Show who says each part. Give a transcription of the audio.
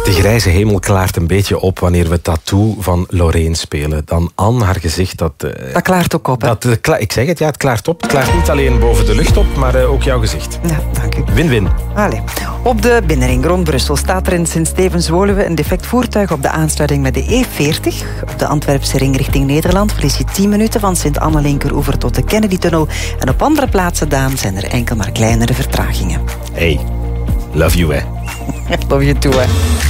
Speaker 1: De grijze hemel klaart een beetje op wanneer we Tattoo van Loreen spelen. Dan Anne, haar gezicht, dat
Speaker 2: klaart ook op, hè?
Speaker 1: Ik zeg het, ja, het klaart op. Het klaart niet alleen boven de lucht op, maar ook jouw gezicht.
Speaker 2: Ja, dank u.
Speaker 1: Win-win.
Speaker 2: Allee. Op de binnenring rond Brussel staat er in Sint-Stevens-Woluwe een defect voertuig op de aansluiting met de E40. Op de Antwerpse ring richting Nederland verlies je 10 minuten van Sint-Anne-Linkeroever tot de Kennedy-tunnel. En op andere plaatsen, Daan, zijn er enkel maar kleinere vertragingen.
Speaker 1: Hey, love you, hè.
Speaker 2: Love you too, hè.